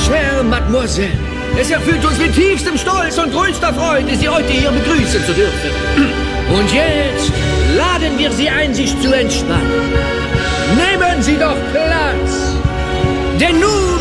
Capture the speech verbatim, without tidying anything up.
chère Mademoiselle, es erfüllt uns mit tiefstem Stolz und größter Freude, Sie heute hier begrüßen zu dürfen. Und jetzt laden wir Sie ein, sich zu entspannen. Nehmen Sie doch Platz, denn nun